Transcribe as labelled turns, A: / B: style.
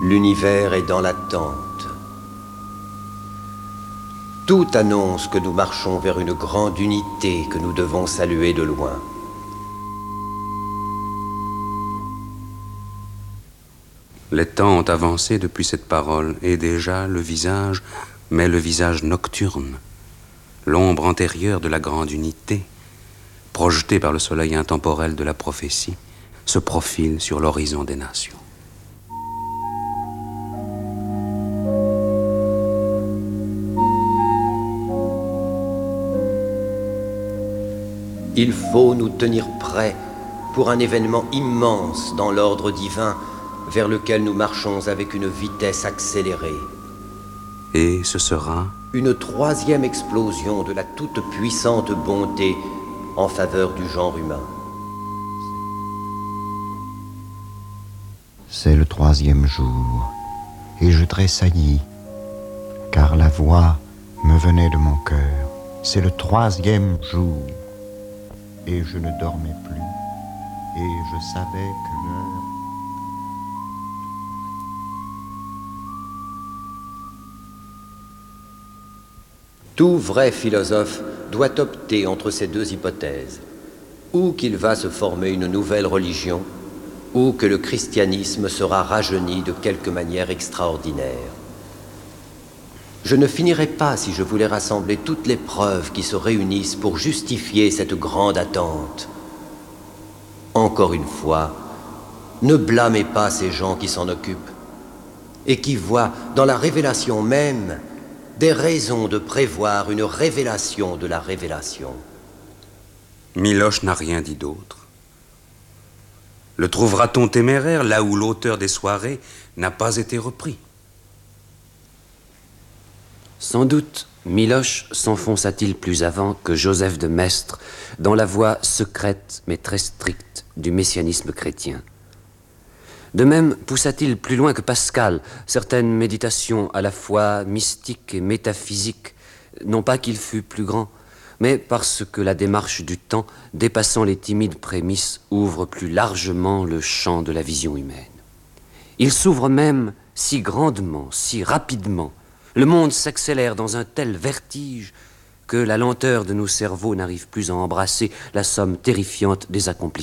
A: L'univers est dans l'attente. Tout annonce que nous marchons vers une grande unité que nous devons saluer de loin.
B: Les temps ont avancé depuis cette parole, et déjà le visage, mais le visage nocturne, l'ombre antérieure de la grande unité, projetée par le soleil intemporel de la prophétie, se profile sur l'horizon des nations.
A: Il faut nous tenir prêts pour un événement immense dans l'ordre divin vers lequel nous marchons avec une vitesse accélérée.
B: Et ce sera
A: une troisième explosion de la toute-puissante bonté en faveur du genre humain.
C: C'est le troisième jour, et je tressaillis, car la voix me venait de mon cœur. C'est le troisième jour, et je ne dormais plus, et je savais que l'heure...
A: Tout vrai philosophe doit opter entre ces deux hypothèses, ou qu'il va se former une nouvelle religion, ou que le christianisme sera rajeuni de quelque manière extraordinaire. Je ne finirai pas si je voulais rassembler toutes les preuves qui se réunissent pour justifier cette grande attente. Encore une fois, ne blâmez pas ces gens qui s'en occupent et qui voient dans la révélation même des raisons de prévoir une révélation de la révélation.
B: Miloche n'a rien dit d'autre. Le trouvera-t-on téméraire là où l'auteur des soirées n'a pas été repris?
D: Sans doute, Miloche s'enfonça-t-il plus avant que Joseph de Maistre dans la voie secrète mais très stricte du messianisme chrétien. De même, poussa-t-il plus loin que Pascal certaines méditations à la fois mystiques et métaphysiques, non pas qu'il fût plus grand, mais parce que la démarche du temps, dépassant les timides prémices, ouvre plus largement le champ de la vision humaine. Il s'ouvre même si grandement, si rapidement. Le monde s'accélère dans un tel vertige que la lenteur de nos cerveaux n'arrive plus à embrasser la somme terrifiante des accomplissements.